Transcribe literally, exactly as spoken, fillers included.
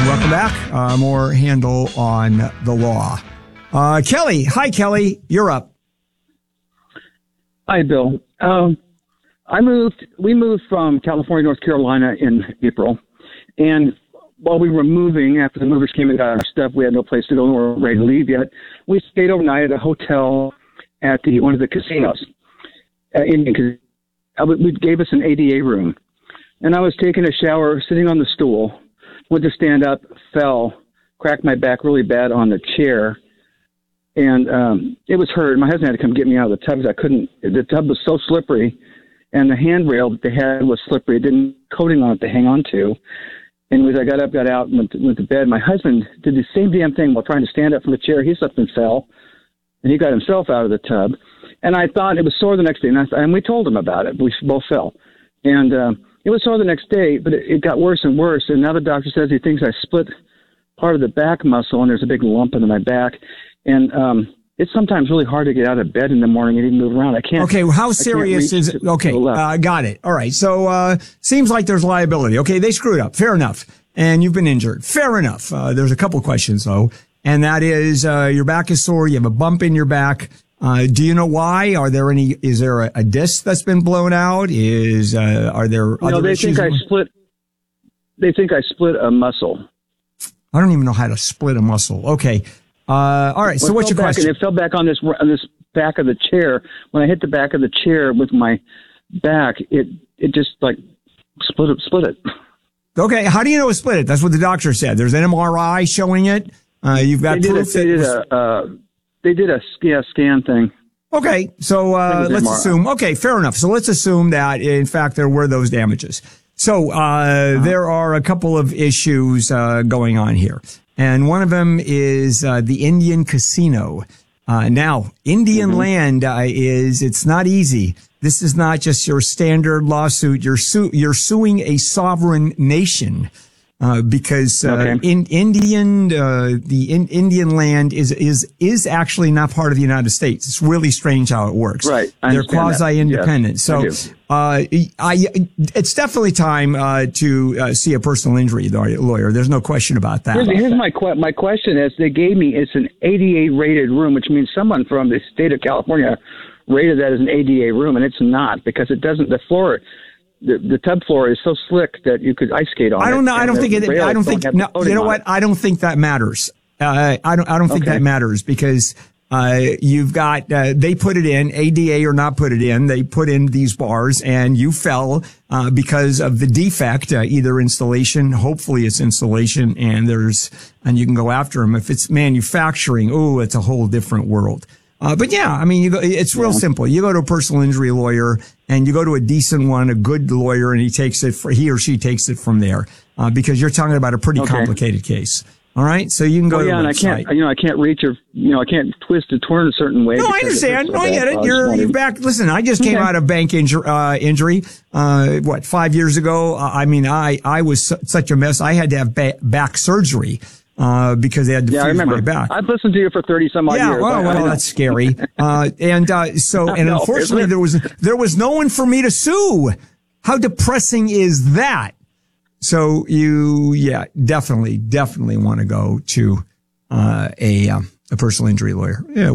welcome back. Uh, more Handel on the law. Uh, Kelly. Hi, Kelly. You're up. Hi, Bill. Um, I moved, we moved from California, North Carolina in April. And while we were moving, after the movers came and got our stuff, we had no place to go. We weren't ready to leave yet. We stayed overnight at a hotel at the one of the casinos. Uh, in, it gave us an A D A room. And I was taking a shower, sitting on the stool, went to stand up, fell, cracked my back really bad on the chair. And um, it was hurt. My husband had to come get me out of the tub because I couldn't. The tub was so slippery, and the handrail that they had was slippery. It didn't coating on it to hang on to. And as I got up, got out, and went to, went to bed, my husband did the same damn thing while trying to stand up from the chair. He slipped and fell, and he got himself out of the tub. And I thought it was sore the next day, and, I, and we told him about it. We both fell. And uh, it was sore the next day, but it, it got worse and worse. And now the doctor says he thinks I split part of the back muscle, and there's a big lump in my back. And um, it's sometimes really hard to get out of bed in the morning and even move around. I can't. Okay, well, how serious is it? Okay, uh, got it. All right. So uh, seems like there's liability. Okay, they screwed up. Fair enough. And you've been injured. Fair enough. Uh, there's a couple questions though, and that is uh, your back is sore. You have a bump in your back. Uh, do you know why? Are there any? Is there a, a disc that's been blown out? Is uh, are there you other know, they issues? think I split. They think I split a muscle. I don't even know how to split a muscle. Okay. Uh, all right. So well, what's your question? And it fell back on this on this back of the chair. When I hit the back of the chair with my back, it it just like split it. Split it. Okay. How do you know it split it? That's what the doctor said. There's an M R I showing it. Uh, you've got they proof. Did a, they did a uh, they did a yeah, scan thing. Okay. So uh, let's M R I. assume. Okay. Fair enough. So let's assume that in fact there were those damages. So uh, uh-huh. there are a couple of issues uh, going on here. And one of them is uh, the Indian casino. Uh, now, Indian mm-hmm. land uh, is, it's not easy. This is not just your standard lawsuit. You're, su- you're suing a sovereign nation. Uh, because, uh, okay. in Indian, uh, the in, Indian land is, is, is actually not part of the United States. It's really strange how it works. Right. I They're quasi-independent. Yes, so, uh, I, it's definitely time, uh, to, uh, see a personal injury lawyer. There's no question about that. Here's, here's my, que- my question is they gave me, it's an A D A rated room, which means someone from the state of California rated that as an A D A room, and it's not because it doesn't, the floor, The, the tub floor is so slick that you could ice skate on it. I don't know. I don't think it, I don't think, no, you know what? I don't think that matters. Uh, I don't, I don't think okay. that matters because, uh, you've got, uh, they put it in, A D A or not put it in, they put in these bars and you fell, uh, because of the defect, uh, either installation, hopefully it's installation and there's, and you can go after them. If it's manufacturing, oh, it's a whole different world. Uh, but yeah, I mean, you go, it's real yeah. simple. You go to a personal injury lawyer and you go to a decent one, a good lawyer, and he takes it for, he or she takes it from there, uh, because you're talking about a pretty okay. complicated case. All right. So you can go well, to yeah, the and website. I can't, you know, I can't reach or, you know, I can't twist or turn a certain way. No, I understand. No, I get it. You're, you're back. Listen, I just came okay. out of bank injury, uh, injury, uh, what, five years ago. Uh, I mean, I, I was su- such a mess. I had to have ba- back surgery. Uh, because they had to yeah, fuse I remember. my back. I've listened to you for thirty some odd yeah, years. well, well, that's scary. Uh, and, uh, so, and no, unfortunately there was, there was no one for me to sue. How depressing is that? So you, yeah, definitely, definitely want to go to, uh, a, um, a personal injury lawyer. Yeah.